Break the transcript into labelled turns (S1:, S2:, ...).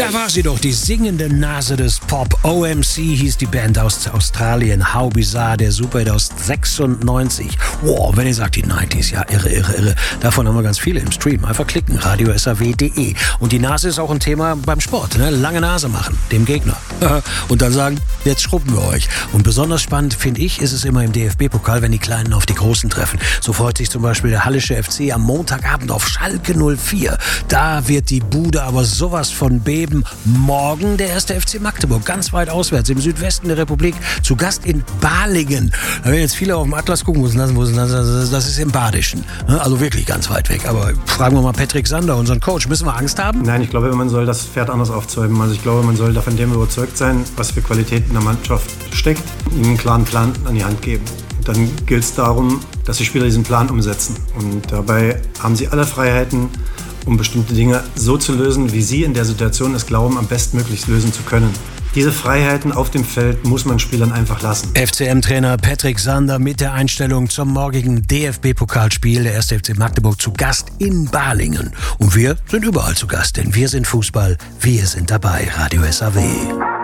S1: Da war sie doch, die singende Nase des Pop. OMC hieß die Band aus Australien. How Bizarre, der Superhit aus 96. Wow, wenn ihr sagt, die 90s, ja, irre. Davon haben wir ganz viele im Stream. Einfach klicken, radiosaw.de. Und die Nase ist auch ein Thema beim Sport, ne? Lange Nase machen, dem Gegner. Und dann sagen, jetzt schrubben wir euch. Und besonders spannend, finde ich, ist es immer im DFB-Pokal, wenn die Kleinen auf die Großen treffen. So freut sich zum Beispiel der Hallische FC am Montagabend auf Schalke 04. Da wird die Bude aber sowas von beben. Morgen der 1. FC Magdeburg, ganz weit auswärts, im Südwesten der Republik, zu Gast in Balingen. Da werden jetzt viele auf dem Atlas gucken, das ist im Badischen. Also wirklich ganz weit weg. Aber fragen wir mal Patrick Sander, unseren Coach, müssen wir Angst haben?
S2: Nein, ich glaube, man soll das Pferd anders aufzäumen. Also ich glaube, man soll davon dem überzeugt sein, was für Qualität in der Mannschaft steckt, ihnen einen klaren Plan an die Hand geben. Und dann gilt es darum, dass die Spieler diesen Plan umsetzen. Und dabei haben sie alle Freiheiten, um bestimmte Dinge so zu lösen, wie sie in der Situation es glauben, am bestmöglichst lösen zu können. Diese Freiheiten auf dem Feld muss man Spielern einfach lassen.
S1: FCM-Trainer Patrick Sander mit der Einstellung zum morgigen DFB-Pokalspiel. Der 1. FC Magdeburg zu Gast in Balingen. Und wir sind überall zu Gast, denn wir sind Fußball, wir sind dabei. Radio SAW.